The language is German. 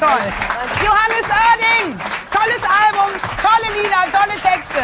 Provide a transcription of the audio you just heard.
toll. Johannes Oerding, tolles Album, tolle Lieder, tolle Texte.